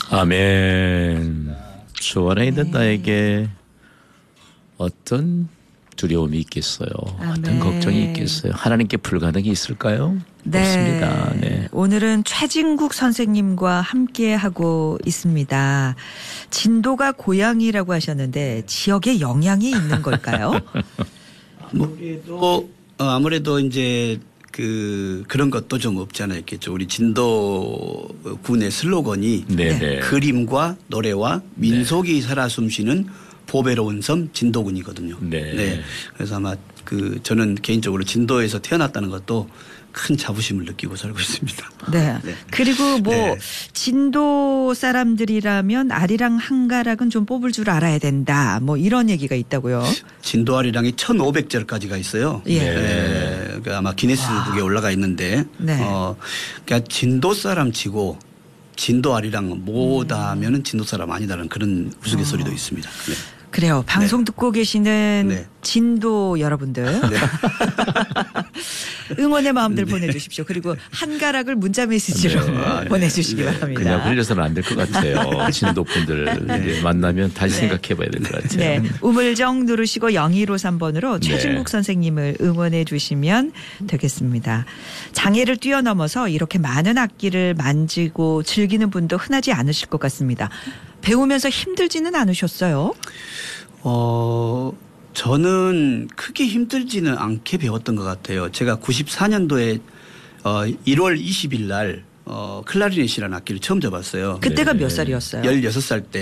아멘. 주 안에 있는 나에게 어떤 두려움이 있겠어요. 어떤 걱정이 있겠어요. 하나님께 불가능이 있을까요? 네. 없습니다. 네. 오늘은 최진국 선생님과 함께 하고 있습니다. 진도가 고향이라고 하셨는데 지역에 영향이 있는 걸까요? 아무래도 이제 그런 것도 좀 없지 않아 있겠죠. 우리 진도 군의 슬로건이 네. 그림과 노래와 민속이 살아 숨쉬는 보배로운 섬 진도군이거든요. 네. 그래서 아마 저는 개인적으로 진도에서 태어났다는 것도 큰 자부심을 느끼고 살고 있습니다. 네. 그리고 진도 사람들이라면 아리랑 한 가락은 좀 뽑을 줄 알아야 된다. 이런 얘기가 있다고요. 진도 아리랑이 1500절까지가 있어요. 예. 아마 기네스북에 올라가 있는데 그러니까 진도 사람 치고 진도 아리랑 뭐다 하면은 진도 사람 아니다라는 그런 우스갯소리도 있습니다. 네. 그래요. 방송 듣고 계시는 진도 여러분들. 응원의 마음들 보내주십시오. 그리고 한 가락을 문자 메시지로 보내주시기 바랍니다. 그냥 흘려서는 안 될 것 같아요. 진도 분들 만나면 다시 생각해 봐야 될 것 같아요. 네. 우물정 누르시고 0253번으로 최진국 선생님을 응원해 주시면 되겠습니다. 장애를 뛰어넘어서 이렇게 많은 악기를 만지고 즐기는 분도 흔하지 않으실 것 같습니다. 배우면서 힘들지는 않으셨어요? 저는 크게 힘들지는 않게 배웠던 것 같아요. 제가 94년도에 1월 20일 날 클라리넷이라는 악기를 처음 접었어요. 그때가 몇 살이었어요? 16살 때.